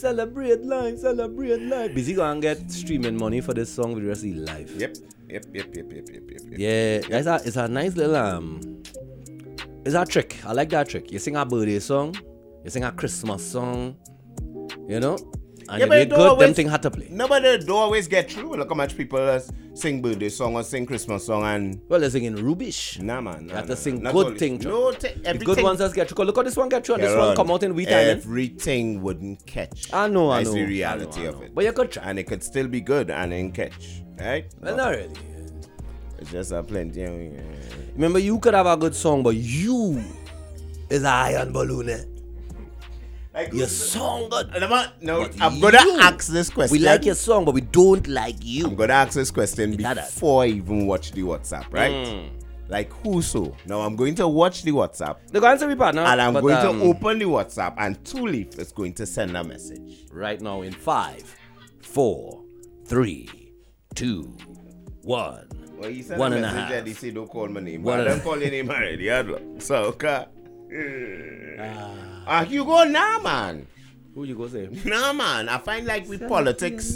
celebrate life. Busy go and get streaming money for this song with the rest of his life. Yep. Yeah, it's a nice little it's a trick. I like that trick. You sing a birthday song, you sing a Christmas song, you know, and you make good. Them thing had to play. No, but they don't always get through. Look how much people sing birthday song or sing Christmas song and. Well, they're singing rubbish. Nah, man. You have to sing good thing. The good ones just get through. Look how this one get through. And this one come out in wee time. Everything wouldn't catch. I know. That's the reality of it. But you could try. And it could still be good and then catch. Right? Well, not really. It's just a plenty. Remember, you could have a good song, but you is an iron balloon. Like, your song good. No, I'm going to ask this question. We like your song, but we don't like you. I'm going to ask this question before I even watch the WhatsApp, right? Like, who so? Now, I'm going to watch the WhatsApp. They're going to be partner. And I'm going to open the WhatsApp, and Tulip is going to send a message. Right now in 5, 4, 3, 2, 1. Well, he sent 1 a and a message half. and he said, don't call my name. But I don't call your name already. So, okay. You go now, man. Who you go say? Nah, man. I find like with politics,